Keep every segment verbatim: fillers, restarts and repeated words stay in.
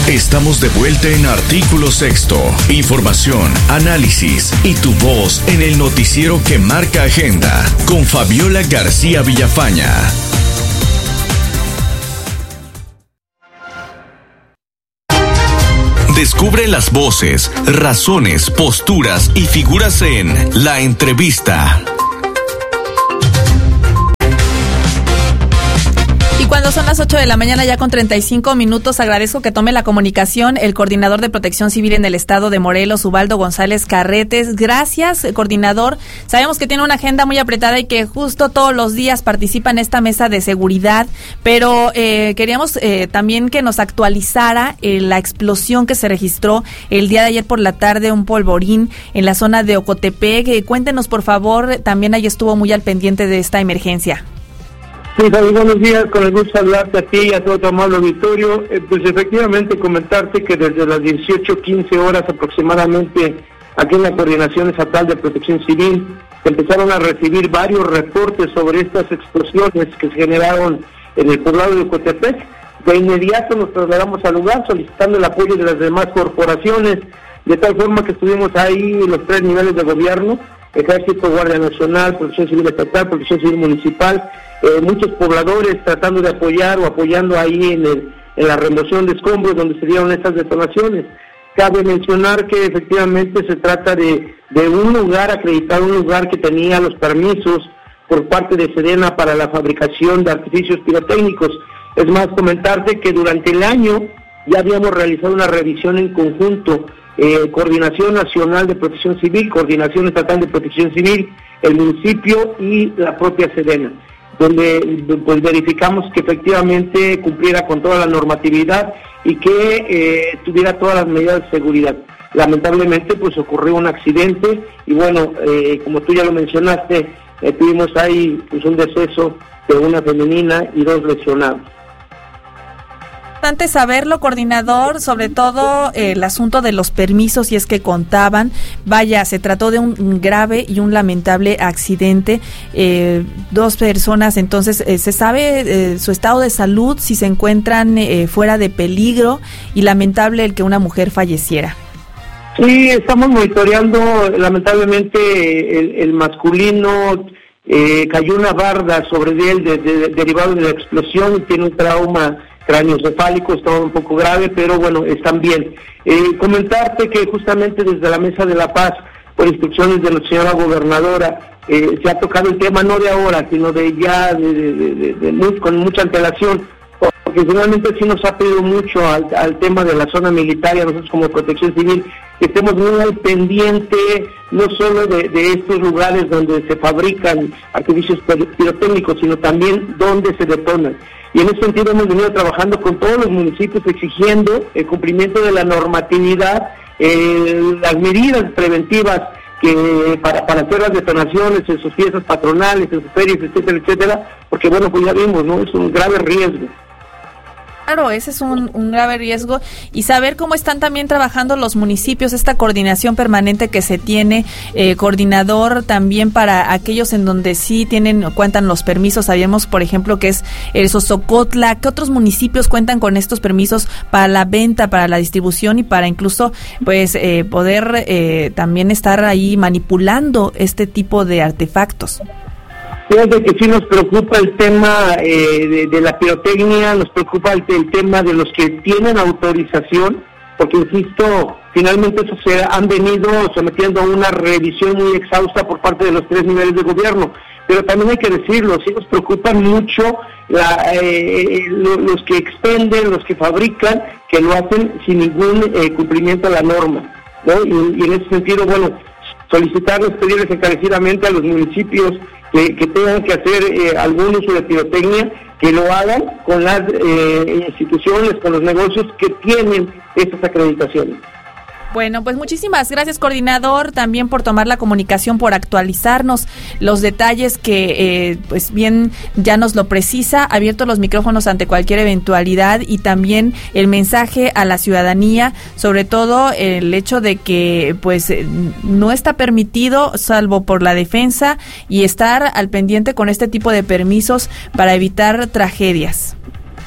Estamos de vuelta en Artículo Sexto. Información, análisis y tu voz en el noticiero que marca agenda con Fabiola García Villafaña. Descubre las voces, razones, posturas y figuras en La Entrevista. Y cuando son las ocho de la mañana ya con treinta y cinco minutos, agradezco que tome la comunicación el coordinador de Protección Civil en el estado de Morelos, Ubaldo González Carretes. Gracias, coordinador. Sabemos que tiene una agenda muy apretada y que justo todos los días participa en esta mesa de seguridad, pero eh, queríamos eh, también que nos actualizara eh, la explosión que se registró el día de ayer por la tarde, un polvorín en la zona de Ocotepec. Eh, cuéntenos, por favor, también ahí estuvo muy al pendiente de esta emergencia. Sí, Fabi, buenos días, con el gusto de saludarte a ti y a todo tu amable auditorio. Eh, pues efectivamente comentarte que desde las dieciocho quince horas aproximadamente, aquí en la Coordinación Estatal de Protección Civil, se empezaron a recibir varios reportes sobre estas explosiones que se generaron en el poblado de Ocotepec. De inmediato nos trasladamos al lugar solicitando el apoyo de las demás corporaciones, de tal forma que estuvimos ahí los tres niveles de gobierno: Ejército, Guardia Nacional, Protección Civil Estatal, Protección Civil Municipal, eh, muchos pobladores tratando de apoyar o apoyando ahí en, el, en la remoción de escombros donde se dieron estas detonaciones. Cabe mencionar que efectivamente se trata de, de un lugar acreditado, un lugar que tenía los permisos por parte de Sedena para la fabricación de artificios pirotécnicos. Es más, comentarte que durante el año ya habíamos realizado una revisión en conjunto, Eh, Coordinación Nacional de Protección Civil, Coordinación Estatal de Protección Civil, el municipio y la propia Sedena, donde pues verificamos que efectivamente cumpliera con toda la normatividad y que eh, tuviera todas las medidas de seguridad. Lamentablemente pues ocurrió un accidente y bueno, eh, como tú ya lo mencionaste, eh, tuvimos ahí pues un deceso de una femenina y dos lesionados. Importante saberlo, coordinador, sobre todo eh, el asunto de los permisos, si es que contaban. Vaya, se trató de un grave y un lamentable accidente. Eh, dos personas, entonces, eh, ¿se sabe eh, su estado de salud, si se encuentran eh, fuera de peligro? Y lamentable el que una mujer falleciera. Sí, estamos monitoreando, lamentablemente, el, el masculino, eh, cayó una barda sobre él de, de, de, derivado de la explosión y tiene un trauma craneoencefálico, está un poco grave, pero bueno, están bien. Eh, comentarte que justamente desde la Mesa de la Paz, por instrucciones de la señora gobernadora, eh, se ha tocado el tema no de ahora, sino de ya, de, de, de, de, de muy, con mucha antelación, porque finalmente sí nos ha pedido mucho al, al tema de la zona militar y a nosotros como Protección Civil, que estemos muy al pendiente, no solo de, de estos lugares donde se fabrican artificios pirotécnicos, sino también donde se detonan. Y en ese sentido hemos venido trabajando con todos los municipios exigiendo el cumplimiento de la normatividad, eh, las medidas preventivas que para, para hacer las detonaciones en sus fiestas patronales, en sus ferias, etcétera, etcétera, porque bueno, pues ya vimos, ¿no? Es un grave riesgo. Claro, ese es un, un grave riesgo, y saber cómo están también trabajando los municipios, esta coordinación permanente que se tiene, eh, coordinador, también para aquellos en donde sí tienen, cuentan los permisos. Sabemos, por ejemplo, que es el Sosocotla. ¿Qué otros municipios cuentan con estos permisos para la venta, para la distribución y para incluso pues eh, poder eh, también estar ahí manipulando este tipo de artefactos? Fíjate que sí nos preocupa el tema eh, de, de la pirotecnia, nos preocupa el, el tema de los que tienen autorización, porque insisto, finalmente eso se han venido sometiendo a una revisión muy exhausta por parte de los tres niveles de gobierno, pero también hay que decirlo, sí nos preocupan mucho la, eh, los que expenden, los que fabrican, que lo hacen sin ningún eh, cumplimiento a la norma, ¿no? Y, y en ese sentido, bueno, solicitarles, pedirles encarecidamente a los municipios que, que tengan que hacer eh, algún uso de pirotecnia, que lo hagan con las eh, instituciones, con los negocios que tienen estas acreditaciones. Bueno, pues muchísimas gracias, coordinador, también por tomar la comunicación, por actualizarnos los detalles que, eh, pues bien, ya nos lo precisa. Abiertos los micrófonos ante cualquier eventualidad, y también el mensaje a la ciudadanía, sobre todo el hecho de que, pues, no está permitido, salvo por la defensa, y estar al pendiente con este tipo de permisos para evitar tragedias.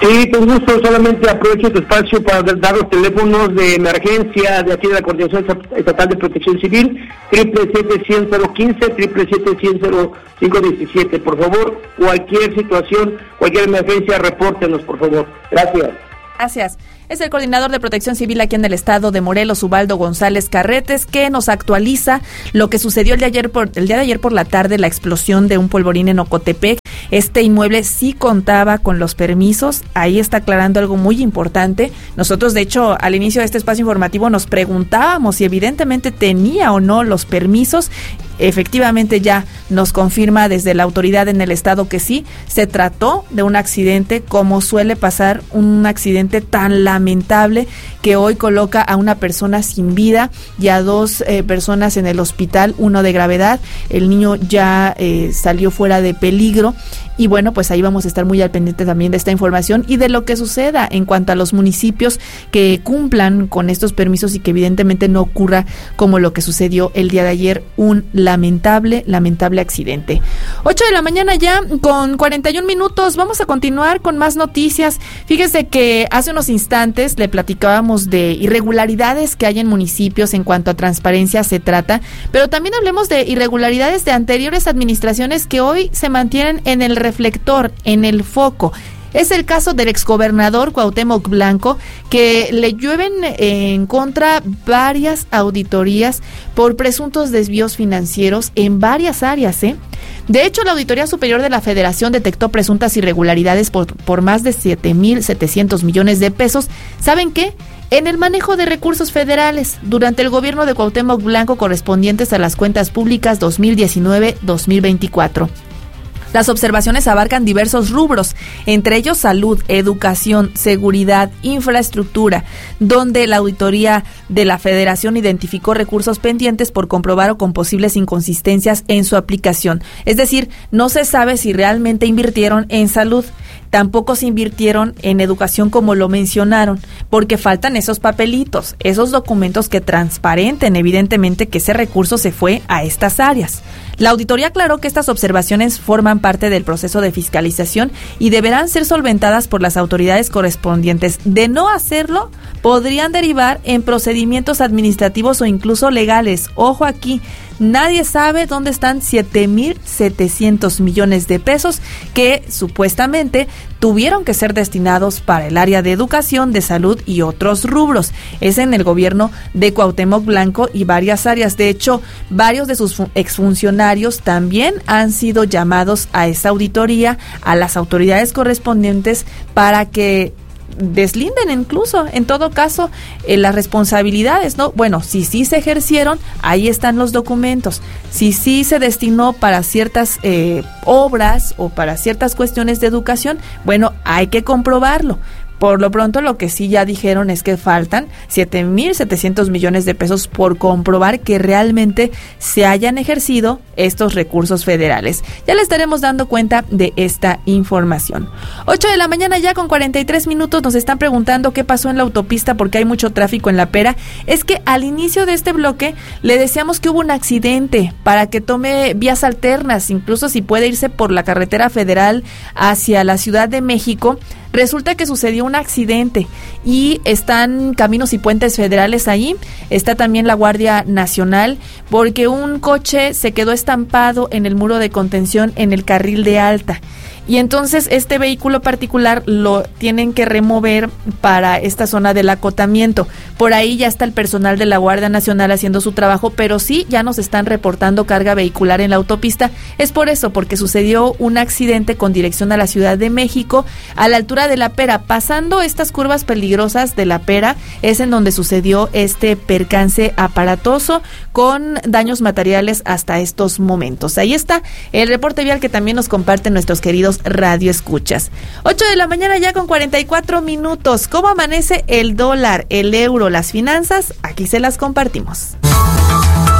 Sí, con gusto, solamente aprovecho este espacio para dar los teléfonos de emergencia de aquí de la Coordinación Estatal de Protección Civil, triple siete cien cero quince, triple siete cien cero cinco diecisiete. Por favor, cualquier situación, cualquier emergencia, repórtenos, por favor. Gracias. Gracias. Es el coordinador de Protección Civil aquí en el estado de Morelos, Ubaldo González Carretes, que nos actualiza lo que sucedió el día de ayer por, el día de ayer por la tarde, la explosión de un polvorín en Ocotepec. Este inmueble sí contaba con los permisos, ahí está aclarando algo muy importante. Nosotros, de hecho, al inicio de este espacio informativo nos preguntábamos si evidentemente tenía o no los permisos. Efectivamente ya nos confirma desde la autoridad en el estado que sí, se trató de un accidente, como suele pasar, un accidente tan lamentable que hoy coloca a una persona sin vida y a dos eh, personas en el hospital, uno de gravedad. El niño ya eh, salió fuera de peligro. Y bueno, pues ahí vamos a estar muy al pendiente también de esta información y de lo que suceda en cuanto a los municipios que cumplan con estos permisos y que evidentemente no ocurra como lo que sucedió el día de ayer, un lamentable, lamentable accidente. ocho de la mañana ya con cuarenta y un minutos, vamos a continuar con más noticias. Fíjese que hace unos instantes le platicábamos de irregularidades que hay en municipios en cuanto a transparencia se trata, pero también hablemos de irregularidades de anteriores administraciones que hoy se mantienen en el reflector, en el foco. Es el caso del exgobernador Cuauhtémoc Blanco, que le llueven en contra varias auditorías por presuntos desvíos financieros en varias áreas, ¿eh? De hecho, la Auditoría Superior de la Federación detectó presuntas irregularidades por, por más de siete mil setecientos millones de pesos. ¿Saben qué? En el manejo de recursos federales durante el gobierno de Cuauhtémoc Blanco correspondientes a las cuentas públicas dos mil diecinueve dos mil veinticuatro. Las observaciones abarcan diversos rubros, entre ellos salud, educación, seguridad, infraestructura, donde la auditoría de la Federación identificó recursos pendientes por comprobar o con posibles inconsistencias en su aplicación. Es decir, no se sabe si realmente invirtieron en salud. Tampoco se invirtieron en educación como lo mencionaron, porque faltan esos papelitos, esos documentos que transparenten evidentemente que ese recurso se fue a estas áreas. La auditoría aclaró que estas observaciones forman parte del proceso de fiscalización y deberán ser solventadas por las autoridades correspondientes. De no hacerlo, podrían derivar en procedimientos administrativos o incluso legales. Ojo aquí, nadie sabe dónde están siete mil setecientos millones de pesos que supuestamente tuvieron que ser destinados para el área de educación, de salud y otros rubros. Es en el gobierno de Cuauhtémoc Blanco y varias áreas. De hecho, varios de sus exfuncionarios también han sido llamados a esa auditoría, a las autoridades correspondientes, para que deslinden incluso, en todo caso, eh, las responsabilidades, ¿no? Bueno, si sí se ejercieron, ahí están los documentos. Si sí se destinó para ciertas eh, obras o para ciertas cuestiones de educación, bueno, hay que comprobarlo. Por lo pronto, lo que sí ya dijeron es que faltan siete mil setecientos millones de pesos por comprobar que realmente se hayan ejercido estos recursos federales. Ya le estaremos dando cuenta de esta información. ocho de la mañana ya con cuarenta y tres minutos, nos están preguntando qué pasó en la autopista porque hay mucho tráfico en La Pera. Es que al inicio de este bloque le decíamos que hubo un accidente para que tome vías alternas, incluso si puede irse por la carretera federal hacia la Ciudad de México. Resulta que sucedió un accidente y están caminos y puentes federales ahí, está también la Guardia Nacional, porque un coche se quedó estampado en el muro de contención en el carril de alta. Y entonces este vehículo particular lo tienen que remover para esta zona del acotamiento. Por ahí ya está el personal de la Guardia Nacional haciendo su trabajo, pero sí ya nos están reportando carga vehicular en la autopista. Es por eso, porque sucedió un accidente con dirección a la Ciudad de México, a la altura de La Pera. Pasando estas curvas peligrosas de La Pera, es en donde sucedió este percance aparatoso con daños materiales hasta estos momentos. Ahí está el reporte vial que también nos comparten nuestros queridos radio escuchas. ocho de la mañana ya con cuarenta y cuatro minutos. ¿Cómo amanece el dólar, el euro, las finanzas? Aquí se las compartimos.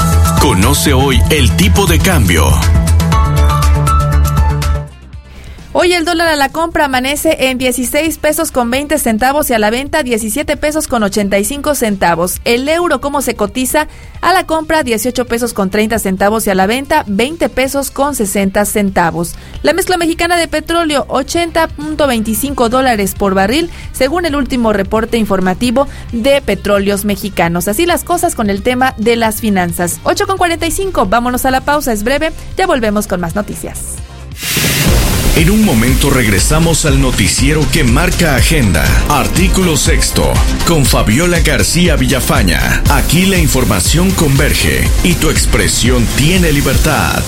Conoce hoy el tipo de cambio. Hoy el dólar a la compra amanece en dieciséis pesos con veinte centavos y a la venta diecisiete pesos con ochenta y cinco centavos. El euro, ¿cómo se cotiza? A la compra dieciocho pesos con treinta centavos y a la venta veinte pesos con sesenta centavos. La mezcla mexicana de petróleo, ochenta punto veinticinco dólares por barril, según el último reporte informativo de Petróleos Mexicanos. Así las cosas con el tema de las finanzas. ocho con cuarenta y cinco, vámonos a la pausa, es breve, ya volvemos con más noticias. En un momento regresamos al noticiero que marca agenda. Artículo sexto, con Fabiola García Villafaña. Aquí la información converge y tu expresión tiene libertad.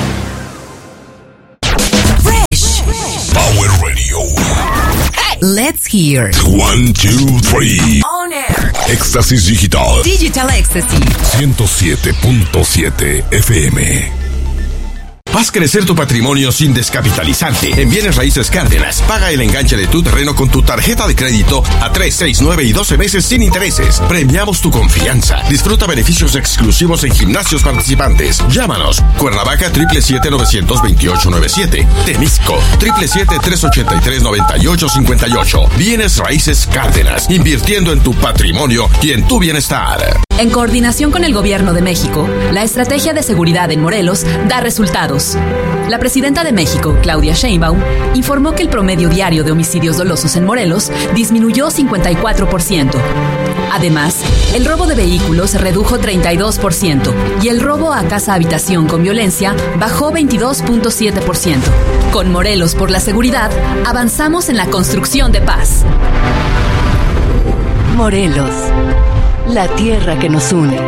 Fresh. Power Radio. Let's hear. One, two, three. On air. Éxtasis Digital. Digital Ecstasy. ciento siete punto siete F M. Haz crecer tu patrimonio sin descapitalizarte. En Bienes Raíces Cárdenas, paga el enganche de tu terreno con tu tarjeta de crédito a tres, seis, nueve y doce meses sin intereses. Premiamos tu confianza. Disfruta beneficios exclusivos en gimnasios participantes. Llámanos. Cuernavaca, siete siete siete, nueve dos ocho, nueve siete. Temisco, siete siete siete, tres ocho tres, nueve ocho cinco ocho. Bienes Raíces Cárdenas. Invirtiendo en tu patrimonio y en tu bienestar. En coordinación con el Gobierno de México, la estrategia de seguridad en Morelos da resultados. La presidenta de México, Claudia Sheinbaum, informó que el promedio diario de homicidios dolosos en Morelos disminuyó cincuenta y cuatro por ciento. Además, el robo de vehículos se redujo treinta y dos por ciento y el robo a casa-habitación con violencia bajó veintidós punto siete por ciento. Con Morelos por la seguridad, avanzamos en la construcción de paz. Morelos, la tierra que nos une.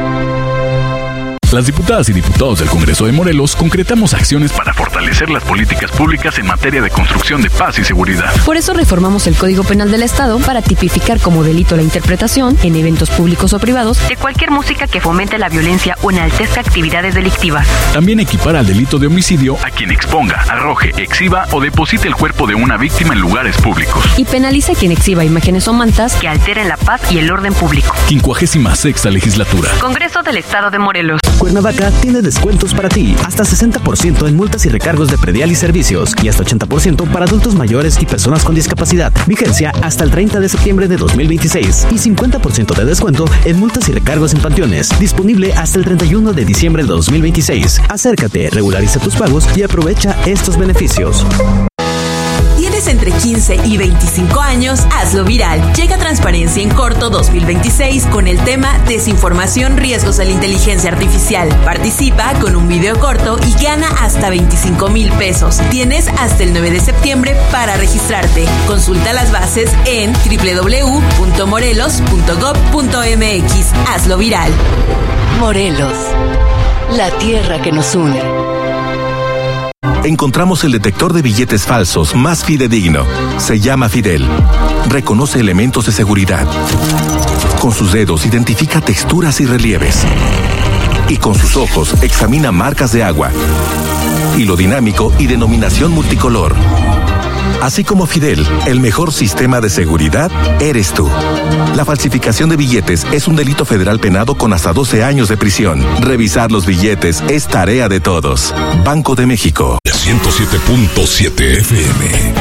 Las diputadas y diputados del Congreso de Morelos concretamos acciones para fortalecer las políticas públicas en materia de construcción de paz y seguridad. Por eso reformamos el Código Penal del Estado para tipificar como delito la interpretación, en eventos públicos o privados, de cualquier música que fomente la violencia o enaltezca actividades delictivas. También equipara al delito de homicidio a quien exponga, arroje, exhiba o deposite el cuerpo de una víctima en lugares públicos. Y penaliza a quien exhiba imágenes o mantas que alteren la paz y el orden público. Quincuagésima sexta legislatura. Congreso del Estado de Morelos. Cuernavaca tiene descuentos para ti, hasta sesenta por ciento en multas y recargos de predial y servicios, y hasta ochenta por ciento para adultos mayores y personas con discapacidad. Vigencia hasta el treinta de septiembre de dos mil veintiséis, y cincuenta por ciento de descuento en multas y recargos en panteones, disponible hasta el treinta y uno de diciembre de dos mil veintiséis. Acércate, regulariza tus pagos y aprovecha estos beneficios. Entre quince y veinticinco años, hazlo viral. Llega Transparencia en Corto dos mil veintiséis con el tema Desinformación, riesgos de la inteligencia artificial. Participa con un video corto y gana hasta veinticinco mil pesos. Tienes hasta el nueve de septiembre para registrarte. Consulta las bases en doble u doble u doble u punto morelos punto gob punto m x. Hazlo viral. Morelos, la tierra que nos une. Encontramos el detector de billetes falsos más fidedigno. Se llama Fidel. Reconoce elementos de seguridad. Con sus dedos identifica texturas y relieves. Y con sus ojos examina marcas de agua. Hilo dinámico y denominación multicolor. Así como Fidel, el mejor sistema de seguridad eres tú. La falsificación de billetes es un delito federal penado con hasta doce años de prisión. Revisar los billetes es tarea de todos. Banco de México. ciento siete punto siete F M.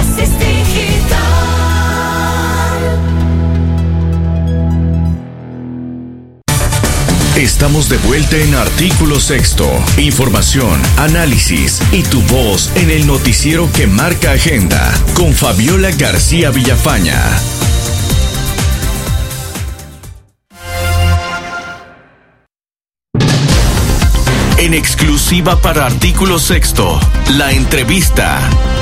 Estamos de vuelta en Artículo Sexto. Información, análisis y tu voz en el noticiero que marca agenda con Fabiola García Villafaña. En exclusiva para Artículo Sexto, la entrevista.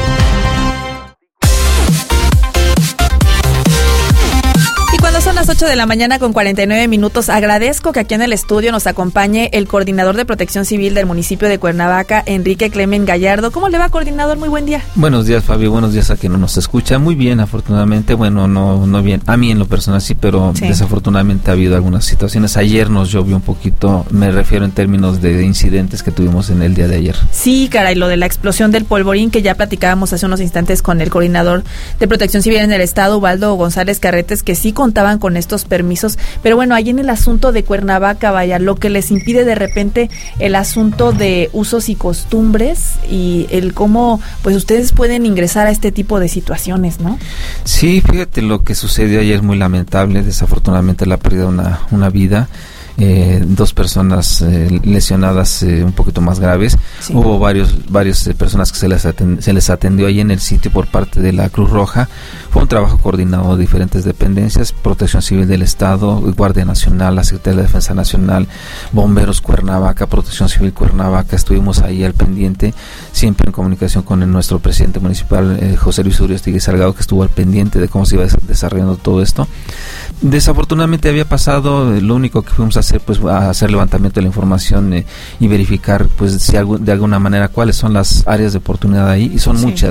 Son las ocho de la mañana con cuarenta y nueve minutos. Agradezco que aquí en el estudio nos acompañe el coordinador de Protección Civil del municipio de Cuernavaca, Enrique Clemen Gallardo. ¿Cómo le va, coordinador? Muy buen día. Buenos días, Fabio. Buenos días a quien no nos escucha. Muy bien, afortunadamente. Bueno, no no bien. A mí en lo personal sí, pero sí. Desafortunadamente ha habido algunas situaciones. Ayer nos llovió un poquito, me refiero en términos de incidentes que tuvimos en el día de ayer. Sí, caray, lo de la explosión del polvorín que ya platicábamos hace unos instantes con el coordinador de Protección Civil en el estado, Ubaldo González Carretes, que sí contaban con con estos permisos. Pero bueno, ahí en el asunto de Cuernavaca, vaya, lo que les impide de repente el asunto de usos y costumbres y el cómo pues ustedes pueden ingresar a este tipo de situaciones, ¿no? Sí, fíjate, lo que sucedió ayer es muy lamentable, desafortunadamente la pérdida de una, una vida. Eh, dos personas eh, lesionadas eh, un poquito más graves. Sí. Hubo varios varias eh, personas que se les, atend- se les atendió ahí en el sitio por parte de la Cruz Roja. Fue un trabajo coordinado de diferentes dependencias: Protección Civil del Estado, Guardia Nacional, la Secretaría de Defensa Nacional, Bomberos Cuernavaca, Protección Civil Cuernavaca. Estuvimos ahí al pendiente, siempre en comunicación con el, nuestro presidente municipal, eh, José Luis Uriostegui Salgado, que estuvo al pendiente de cómo se iba desarrollando todo esto. Desafortunadamente había pasado, eh, lo único que fuimos a hacer pues a hacer levantamiento de la información eh, y verificar pues si algo, de alguna manera cuáles son las áreas de oportunidad ahí, y son sí. muchas.